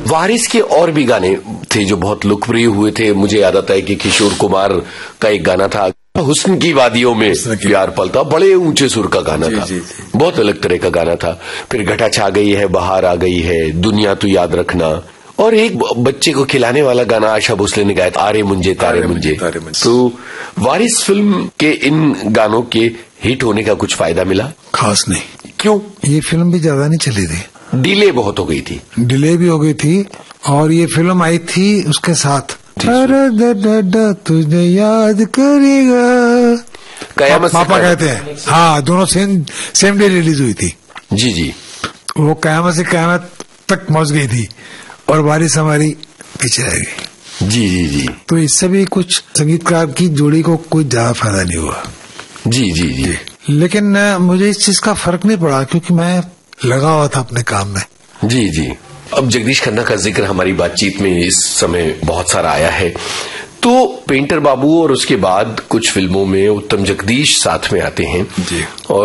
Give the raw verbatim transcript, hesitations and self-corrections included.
वारिस के और भी गाने थे जो बहुत लोकप्रिय हुए थे। मुझे याद आता है कि किशोर कुमार का एक गाना था, हुस्न की वादियों में प्यार पलता, बड़े ऊंचे सुर का गाना जी, था जी, जी। बहुत अलग तरह का गाना था। फिर घटा छा गई है, बहार आ गई है, दुनिया तू याद रखना, और एक बच्चे को खिलाने वाला गाना आशा भोसले ने गाया, आरे मुंजे तारे मुंजे। तो वारिस फिल्म के इन गानों के हिट होने का कुछ फायदा मिला? खास नहीं। क्यों? ये फिल्म भी ज्यादा नहीं चली थी, डिले बहुत हो गई थी। डिले भी हो गई थी, और ये फिल्म आई थी उसके साथ तुझे याद करेगा, कयामत पापा कहते हैं। हाँ, दोनों सेम सेम डे रिलीज हुई थी। जी जी। वो कयामत से कयामत तक पहुंच गई थी और वारिस हमारी पीछे रह गई। जी जी जी। तो इससे भी कुछ संगीतकार की जोड़ी को कोई ज्यादा फायदा नहीं हुआ। जी जी जी। लेकिन मुझे इस चीज का फर्क नहीं पड़ा, क्योंकि मैं लगा हुआ था अपने काम में। जी जी। अब जगदीश खन्ना का जिक्र हमारी बातचीत में इस समय बहुत सारा आया है, तो पेंटर बाबू और उसके बाद कुछ फिल्मों में उत्तम जगदीश साथ में आते हैं। जी। और